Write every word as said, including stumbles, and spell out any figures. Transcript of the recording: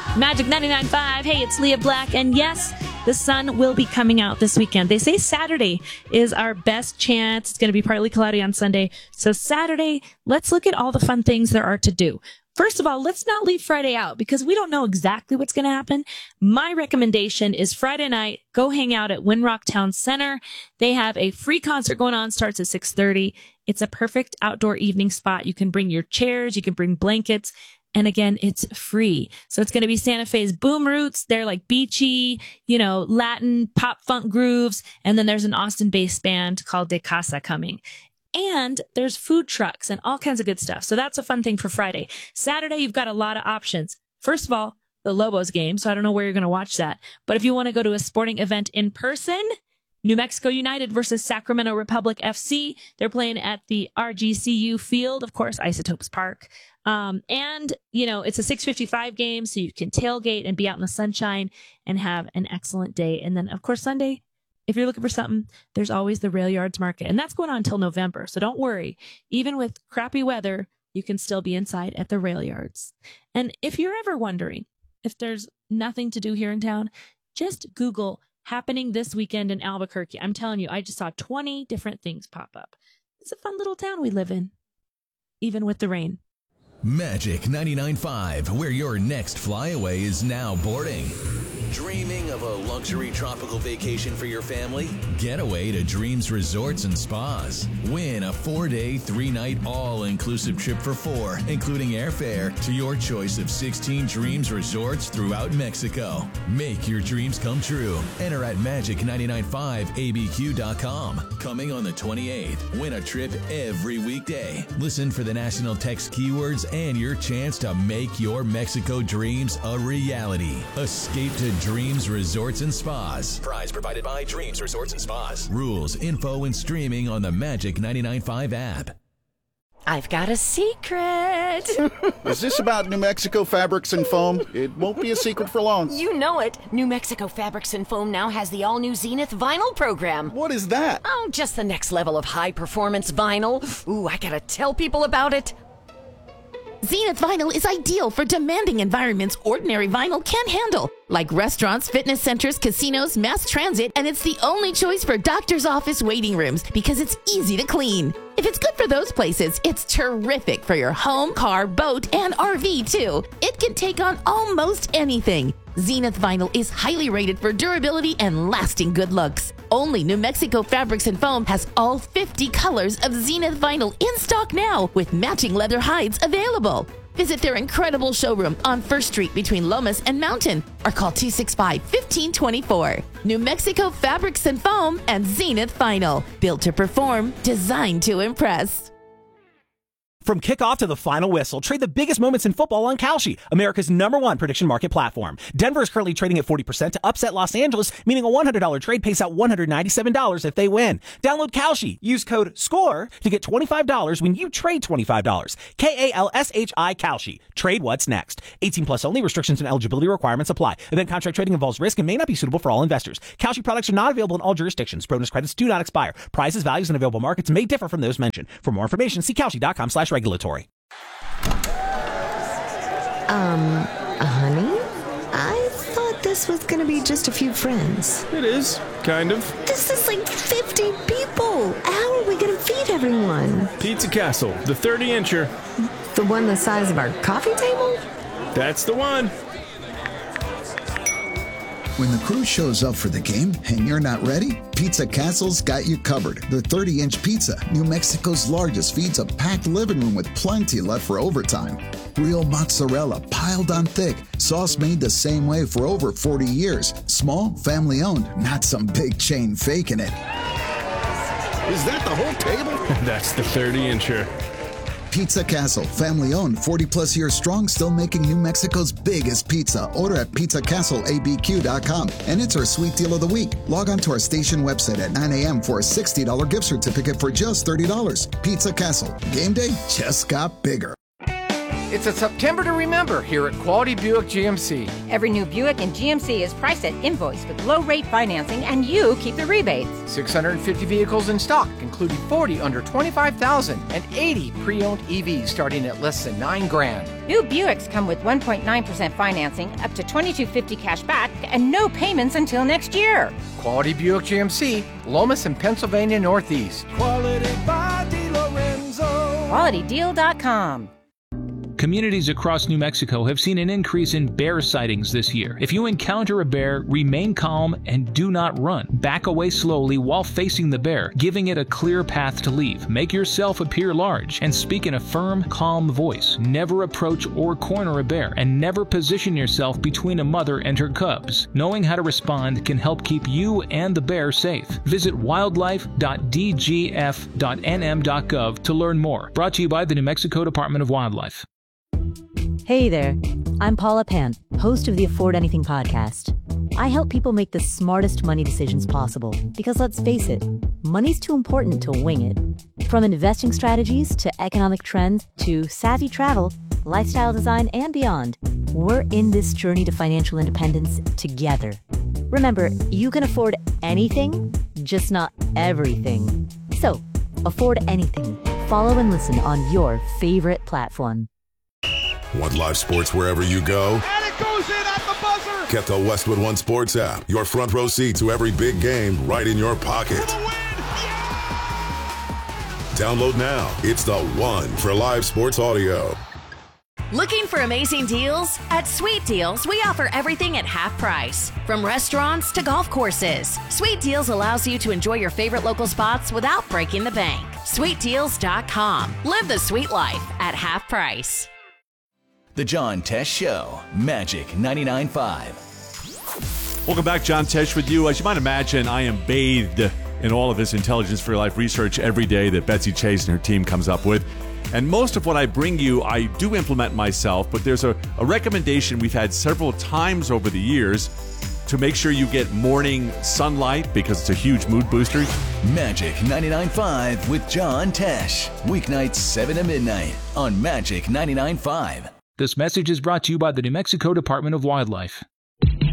Magic ninety-nine point five. Hey, it's Leah Black. And yes, the sun will be coming out this weekend. They say Saturday is our best chance. It's going to be partly cloudy on Sunday. So Saturday, let's look at all the fun things there are to do. First of all, let's not leave Friday out because we don't know exactly what's going to happen. My recommendation is Friday night, go hang out at Winrock Town Center. They have a free concert going on, starts at six thirty. It's a perfect outdoor evening spot. You can bring your chairs, you can bring blankets. And again, it's free. So it's going to be Santa Fe's Boom Roots. They're like beachy, you know, Latin pop funk grooves. And then there's an Austin-based band called De Casa coming. And there's food trucks and all kinds of good stuff. So that's a fun thing for Friday. Saturday, you've got a lot of options. First of all, the Lobos game. So I don't know where you're going to watch that. But if you want to go to a sporting event in person, New Mexico United versus Sacramento Republic F C. They're playing at the R G C U field, of course, Isotopes Park. Um, and, you know, it's a six fifty-five game, so you can tailgate and be out in the sunshine and have an excellent day. And then, of course, Sunday, if you're looking for something, there's always the Rail Yards Market. And that's going on until November. So don't worry. Even with crappy weather, you can still be inside at the Rail Yards. And if you're ever wondering if there's nothing to do here in town, just Google happening this weekend in Albuquerque. I'm telling you, I just saw twenty different things pop up. It's a fun little town we live in, even with the rain. Magic ninety-nine point five, where your next flyaway is now boarding. Dreaming of a luxury tropical vacation for your family? Get away to Dreams Resorts and Spas. Win a four-day, three-night, all-inclusive trip for four, including airfare to your choice of sixteen Dreams Resorts throughout Mexico. Make your dreams come true. Enter at magic nine nine five A B Q dot com. Coming on the twenty-eighth. Win a trip every weekday. Listen for the national text keywords and your chance to make your Mexico dreams a reality. Escape to Dreams Resorts and Spas. Prize provided by Dreams Resorts and Spas. Rules, info, and streaming on the Magic ninety-nine point five app. I've got a secret. Is this about New Mexico Fabrics and Foam? It won't be a secret for long. You know it. New Mexico Fabrics and Foam now has the all-new Zenith vinyl program. What is that? Oh, just the next level of high-performance vinyl. Ooh, I gotta tell people about it. Zenith Vinyl is ideal for demanding environments ordinary vinyl can't handle, like restaurants, fitness centers, casinos, mass transit, and it's the only choice for doctor's office waiting rooms because it's easy to clean. If it's good for those places, it's terrific for your home, car, boat, and R V too. It can take on almost anything. Zenith Vinyl is highly rated for durability and lasting good looks. Only New Mexico Fabrics and Foam has all fifty colors of Zenith Vinyl in stock now with matching leather hides available. Visit their incredible showroom on First Street between Lomas and Mountain or call two six five, one five two four. New Mexico Fabrics and Foam and Zenith Vinyl. Built to perform, designed to impress. From kickoff to the final whistle, trade the biggest moments in football on Kalshi, America's number one prediction market platform. Denver is currently trading at forty percent to upset Los Angeles, meaning a one hundred dollars trade pays out one hundred ninety-seven dollars if they win. Download Kalshi. Use code SCORE to get twenty-five dollars when you trade twenty-five dollars. K A L S H I Kalshi. Trade what's next. eighteen plus only. Restrictions and eligibility requirements apply. Event contract trading involves risk and may not be suitable for all investors. Kalshi products are not available in all jurisdictions. Bonus credits do not expire. Prices, values, and available markets may differ from those mentioned. For more information, see Kalshi.com slash regulatory. Um, honey? I thought this was gonna be just a few friends. It is, kind of. This is like fifty people. How are we gonna feed everyone? Pizza Castle, the thirty-incher. The one the size of our coffee table? That's the one. When the crew shows up for the game and you're not ready, Pizza Castle's got you covered. The thirty-inch pizza, New Mexico's largest, feeds a packed living room with plenty left for overtime. Real mozzarella piled on thick, sauce made the same way for over forty years. Small, family-owned, not some big chain faking it. Is that the whole table? That's the thirty-incher. Pizza Castle, family-owned, forty plus years strong, still making New Mexico's biggest pizza. Order at pizza castle A B Q dot com. And it's our sweet deal of the week. Log on to our station website at nine a.m. for a sixty dollars gift certificate for just thirty dollars. Pizza Castle. Game day just got bigger. It's a September to remember here at Quality Buick G M C. Every new Buick in G M C is priced at invoice with low-rate financing, and you keep the rebates. six hundred fifty vehicles in stock, including forty under twenty-five thousand and eighty pre-owned E Vs starting at less than nine grand. New Buicks come with one point nine percent financing, up to twenty-two fifty cash back, and no payments until next year. Quality Buick G M C, Lomas and Pennsylvania Northeast. Quality by DeLorenzo. Quality Deal dot com. Communities across New Mexico have seen an increase in bear sightings this year. If you encounter a bear, remain calm and do not run. Back away slowly while facing the bear, giving it a clear path to leave. Make yourself appear large and speak in a firm, calm voice. Never approach or corner a bear, and never position yourself between a mother and her cubs. Knowing how to respond can help keep you and the bear safe. Visit wildlife dot d g f dot n m dot gov to learn more. Brought to you by the New Mexico Department of Wildlife. Hey there, I'm Paula Pant, host of the Afford Anything podcast. I help people make the smartest money decisions possible because, let's face it, money's too important to wing it. From investing strategies to economic trends to savvy travel, lifestyle design, and beyond, we're in this journey to financial independence together. Remember, you can afford anything, just not everything. So, afford anything. Follow and listen on your favorite platform. Want live sports wherever you go? And it goes in at the buzzer! Get the Westwood One Sports app. Your front row seat to every big game right in your pocket. Download now. It's the one for live sports audio. Looking for amazing deals? At Sweet Deals, we offer everything at half price. From restaurants to golf courses, Sweet Deals allows you to enjoy your favorite local spots without breaking the bank. Sweet Deals dot com. Live the sweet life at half price. The John Tesh Show, Magic ninety-nine point five. Welcome back, John Tesh with you. As you might imagine, I am bathed in all of this Intelligence for Your Life research every day that Betsy Chase and her team comes up with. And most of what I bring you, I do implement myself, but there's a, a recommendation we've had several times over the years to make sure you get morning sunlight because it's a huge mood booster. Magic ninety-nine point five with John Tesh. Weeknights seven to midnight on Magic ninety-nine point five. This message is brought to you by the New Mexico Department of Wildlife.